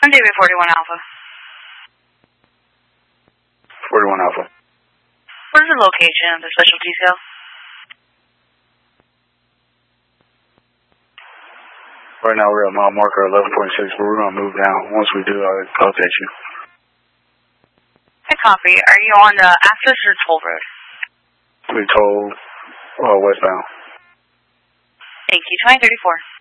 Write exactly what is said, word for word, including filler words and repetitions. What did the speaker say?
I'm David forty-one Alpha. forty-one Alpha. What is the location of the special detail? Right now we're at mile marker eleven point six, but we're going to move down. Once we do, I'll, I'll text you. I copy. Are you on the access or toll road? We told uh, westbound. Thank you. twenty thirty-four.